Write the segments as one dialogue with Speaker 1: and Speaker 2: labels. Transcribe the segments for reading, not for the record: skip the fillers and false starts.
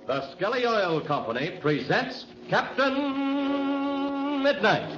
Speaker 1: The Skelly Oil Company presents Captain Midnight.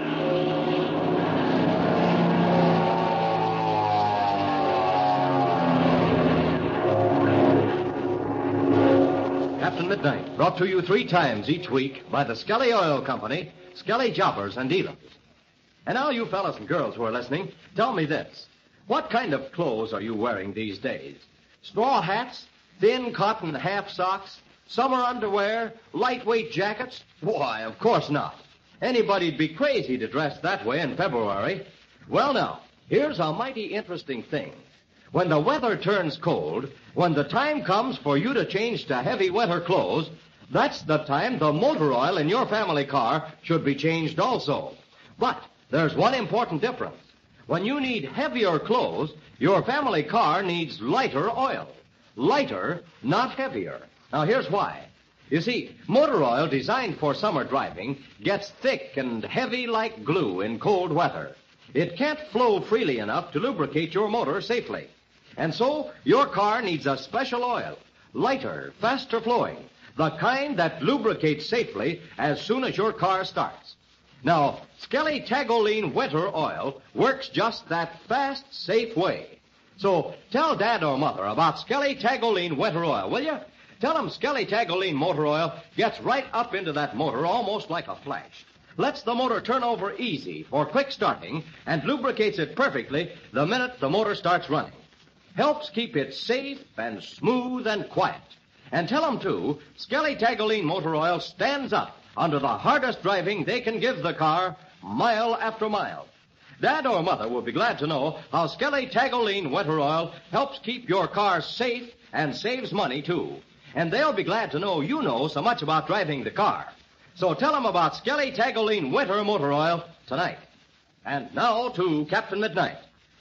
Speaker 1: Captain Midnight, brought to you 3 times each week by the Skelly Oil Company, Skelly Jobbers and Dealers. And now, you fellas and girls who are listening, tell me this. What kind of clothes are you wearing these days? Straw hats? Thin cotton half socks? Summer underwear? Lightweight jackets? Why, of course not. Anybody'd be crazy to dress that way in February. Well, now, here's a mighty interesting thing. When the weather turns cold, when the time comes for you to change to heavy winter clothes, that's the time the motor oil in your family car should be changed also. But there's one important difference. When you need heavier clothes, your family car needs lighter oil. Lighter, not heavier. Now, here's why. You see, motor oil designed for summer driving gets thick and heavy like glue in cold weather. It can't flow freely enough to lubricate your motor safely. And so, your car needs a special oil, lighter, faster flowing, the kind that lubricates safely as soon as your car starts. Now, Skelly Tagoline Winter Oil works just that fast, safe way. So, tell Dad or Mother about Skelly Tagoline Winter Oil, will you? Tell them Skelly Tagoline Motor Oil gets right up into that motor almost like a flash. Lets the motor turn over easy for quick starting and lubricates it perfectly the minute the motor starts running. Helps keep it safe and smooth and quiet. And tell them, too, Skelly Tagoline Motor Oil stands up under the hardest driving they can give the car mile after mile. Dad or Mother will be glad to know how Skelly Tagoline Winter Oil helps keep your car safe and saves money, too. And they'll be glad to know you know so much about driving the car. So tell them about Skelly Tagoline Winter Motor Oil tonight. And now to Captain Midnight.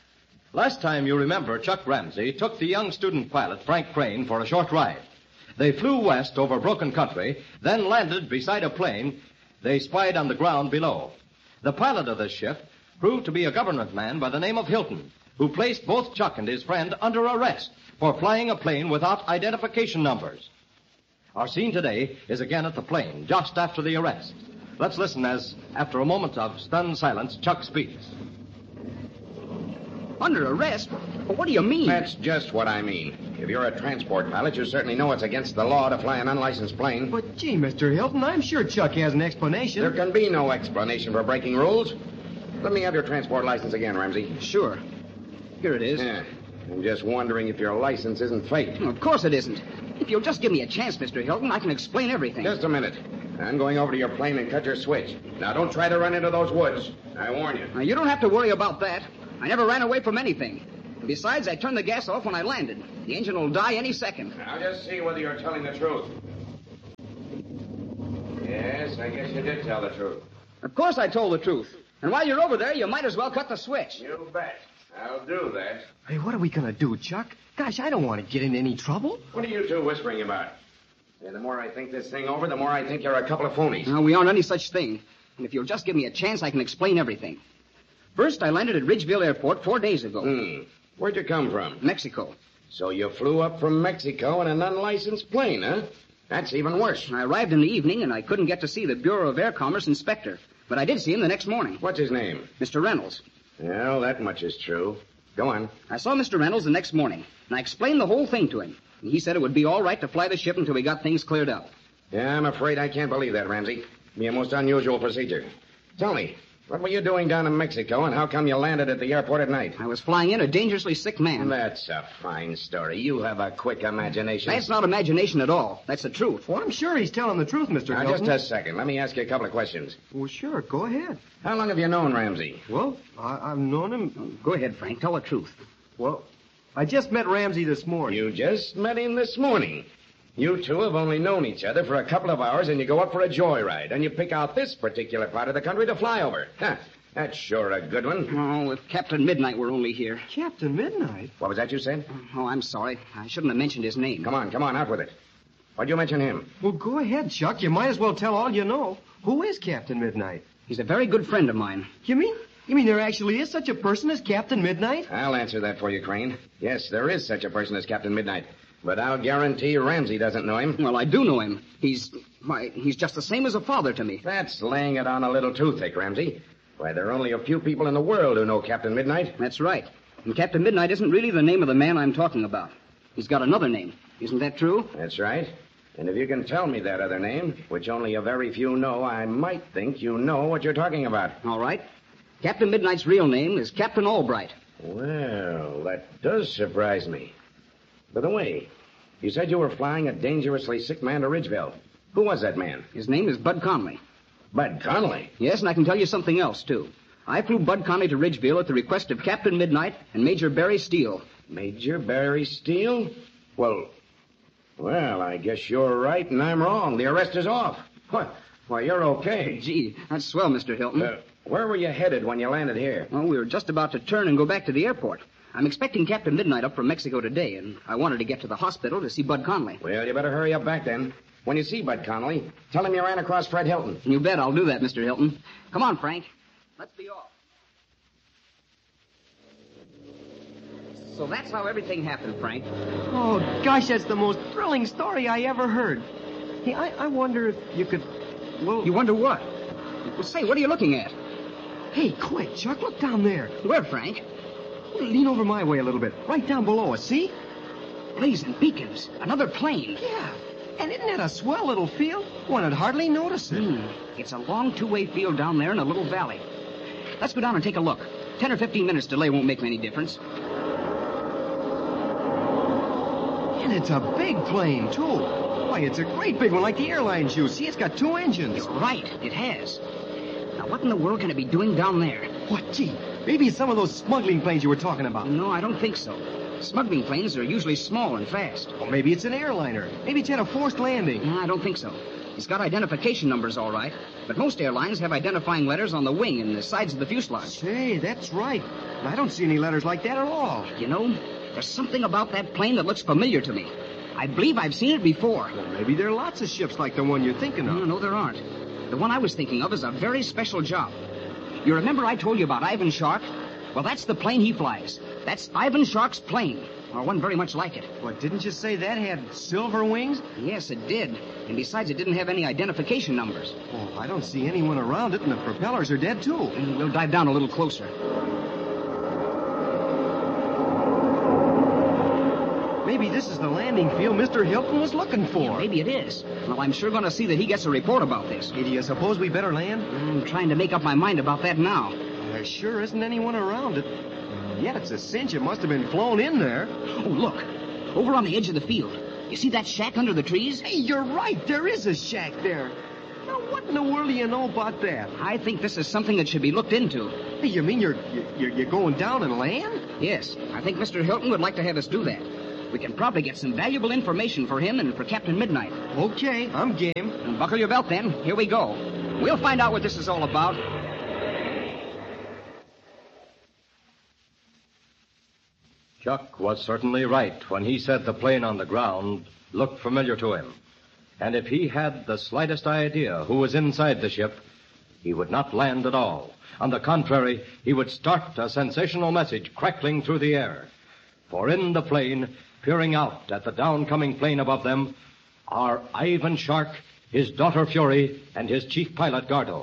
Speaker 1: Last time, you remember, Chuck Ramsey took the young student pilot, Frank Crane, for a short ride. They flew west over broken country, then landed beside a plane they spied on the ground below. The pilot of this ship proved to be a government man by the name of Hilton, who placed both Chuck and his friend under arrest for flying a plane without identification numbers. Our scene today is again at the plane, just after the arrest. Let's listen as, after a moment of stunned silence, Chuck speaks.
Speaker 2: Under arrest? Well, what do you mean?
Speaker 3: That's just what I mean. If you're a transport pilot, you certainly know it's against the law to fly an unlicensed plane.
Speaker 4: But, gee, Mr. Hilton, I'm sure Chuck has an explanation.
Speaker 3: There can be no explanation for breaking rules. Let me have your transport license again, Ramsey.
Speaker 2: Sure. Here it is.
Speaker 3: Yeah. I'm just wondering if your license isn't fake.
Speaker 2: Well, of course it isn't. If you'll just give me a chance, Mr. Hilton, I can explain everything.
Speaker 3: Just a minute. I'm going over to your plane and cut your switch. Now, don't try to run into those woods. I warn you.
Speaker 2: Now, you don't have to worry about that. I never ran away from anything. And besides, I turned the gas off when I landed. The engine will die any second.
Speaker 3: I'll just see whether you're telling the truth. Yes, I guess you did tell the truth.
Speaker 2: Of course I told the truth. And while you're over there, you might as well cut the switch.
Speaker 3: You bet. I'll do that.
Speaker 4: Hey, what are we going to do, Chuck? Gosh, I don't want to get in any trouble.
Speaker 3: What are you two whispering about? Yeah, the more I think this thing over, the more I think you're a couple of phonies.
Speaker 2: No, we aren't any such thing. And if you'll just give me a chance, I can explain everything. First, I landed at Ridgeville Airport 4 days ago.
Speaker 3: Where'd you come from?
Speaker 2: Mexico.
Speaker 3: So you flew up from Mexico in an unlicensed plane, huh? That's even worse.
Speaker 2: I arrived in the evening, and I couldn't get to see the Bureau of Air Commerce inspector. But I did see him the next morning.
Speaker 3: What's his name?
Speaker 2: Mr. Reynolds.
Speaker 3: Well, that much is true. Go on.
Speaker 2: I saw Mr. Reynolds the next morning, and I explained the whole thing to him. And he said it would be all right to fly the ship until we got things cleared up.
Speaker 3: Yeah, I'm afraid I can't believe that, Ramsey. It'd be a most unusual procedure. Tell me, what were you doing down in Mexico, and how come you landed at the airport at night?
Speaker 2: I was flying in a dangerously sick man.
Speaker 3: That's a fine story. You have a quick imagination.
Speaker 2: That's not imagination at all. That's the truth.
Speaker 4: Well, I'm sure he's telling the truth, Mr.
Speaker 3: Now,
Speaker 4: Hilton.
Speaker 3: just a second. Let me ask you a couple of questions.
Speaker 4: Well, sure. Go ahead.
Speaker 3: How long have you known Ramsey?
Speaker 4: Well, I've known him.
Speaker 2: Go ahead, Frank. Tell the truth.
Speaker 4: Well, I just met Ramsey this morning.
Speaker 3: You just met him this morning. You two have only known each other for a couple of hours, and you go up for a joyride, and you pick out this particular part of the country to fly over. Huh. That's sure a good one.
Speaker 2: Oh, with Captain Midnight, we're only here.
Speaker 4: Captain Midnight?
Speaker 3: What was that you said?
Speaker 2: Oh, I'm sorry. I shouldn't have mentioned his name.
Speaker 3: Come on, out with it. Why'd you mention him?
Speaker 4: Well, go ahead, Chuck. You might as well tell all you know. Who is Captain Midnight?
Speaker 2: He's a very good friend of mine.
Speaker 4: You mean there actually is such a person as Captain Midnight?
Speaker 3: I'll answer that for you, Crane. Yes, there is such a person as Captain Midnight. But I'll guarantee Ramsey doesn't know him.
Speaker 2: Well, I do know him. He's just the same as a father to me.
Speaker 3: That's laying it on a little too thick, Ramsey. Why, there are only a few people in the world who know Captain Midnight.
Speaker 2: That's right. And Captain Midnight isn't really the name of the man I'm talking about. He's got another name. Isn't that true?
Speaker 3: That's right. And if you can tell me that other name, which only a very few know, I might think you know what you're talking about.
Speaker 2: All right. Captain Midnight's real name is Captain Albright.
Speaker 3: Well, that does surprise me. By the way, you said you were flying a dangerously sick man to Ridgeville. Who was that man?
Speaker 2: His name is Bud Conley.
Speaker 3: Bud Connolly.
Speaker 2: Yes, and I can tell you something else, too. I flew Bud Conley to Ridgeville at the request of Captain Midnight and Major Barry Steele.
Speaker 3: Major Barry Steele? Well, I guess you're right and I'm wrong. The arrest is off. What? Why, you're okay.
Speaker 2: Gee, that's swell, Mr. Hilton.
Speaker 3: Where were you headed when you landed here?
Speaker 2: Well, we were just about to turn and go back to the airport. I'm expecting Captain Midnight up from Mexico today, and I wanted to get to the hospital to see Bud Conley.
Speaker 3: Well, you better hurry up back then. When you see Bud Connolly, tell him you ran across Fred Hilton.
Speaker 2: You bet I'll do that, Mr. Hilton. Come on, Frank. Let's be off. So that's how everything happened, Frank.
Speaker 4: Oh, gosh, that's the most thrilling story I ever heard. Hey, I wonder if you could... Well...
Speaker 2: You wonder what? Well, say, what are you looking at?
Speaker 4: Hey, quick, Chuck, look down there.
Speaker 2: Where, Frank?
Speaker 4: Lean over my way a little bit. Right down below us, see?
Speaker 2: Blazing beacons. Another plane.
Speaker 4: Yeah. And isn't that a swell little field? One would hardly notice it.
Speaker 2: It's a long two-way field down there in a little valley. Let's go down and take a look. 10 or 15 minutes delay won't make any difference.
Speaker 4: And it's a big plane, too. Why, it's a great big one like the airlines use. See, it's got 2 engines.
Speaker 2: Right, it has. Now, what in the world can it be doing down there?
Speaker 4: What, gee, maybe it's some of those smuggling planes you were talking about.
Speaker 2: No, I don't think so. Smuggling planes are usually small and fast.
Speaker 4: Or maybe it's an airliner. Maybe it's had a forced landing.
Speaker 2: No, I don't think so. It's got identification numbers, all right. But most airlines have identifying letters on the wing and the sides of the fuselage.
Speaker 4: Say, that's right. And I don't see any letters like that at all.
Speaker 2: You know, there's something about that plane that looks familiar to me. I believe I've seen it before.
Speaker 4: Well, maybe there are lots of ships like the one you're thinking of.
Speaker 2: No, there aren't. The one I was thinking of is a very special job. You remember I told you about Ivan Shark? Well, that's the plane he flies. That's Ivan Shark's plane, or one very much like it.
Speaker 4: What, didn't you say that had silver wings?
Speaker 2: Yes, it did. And besides, it didn't have any identification numbers.
Speaker 4: Oh, I don't see anyone around it, and the propellers are dead, too.
Speaker 2: And we'll dive down a little closer.
Speaker 4: Maybe this is the landing field Mr. Hilton was looking for.
Speaker 2: Yeah, maybe it is. Well, I'm sure going to see that he gets a report about this.
Speaker 4: Hey, do you suppose we better land?
Speaker 2: I'm trying to make up my mind about that now.
Speaker 4: There sure isn't anyone around it. Yet it's a cinch it must have been flown in there.
Speaker 2: Oh, look. Over on the edge of the field. You see that shack under the trees?
Speaker 4: Hey, you're right. There is a shack there. Now, what in the world do you know about that?
Speaker 2: I think this is something that should be looked into.
Speaker 4: Hey, you mean you're going down and land?
Speaker 2: Yes. I think Mr. Hilton would like to have us do that. We can probably get some valuable information for him and for Captain Midnight.
Speaker 4: Okay, I'm game.
Speaker 2: And buckle your belt then. Here we go. We'll find out what this is all about.
Speaker 1: Chuck was certainly right when he said the plane on the ground looked familiar to him. And if he had the slightest idea who was inside the ship, he would not land at all. On the contrary, he would start a sensational message crackling through the air. For in the plane, peering out at the downcoming plane above them, are Ivan Shark, his daughter Fury, and his chief pilot Gardo.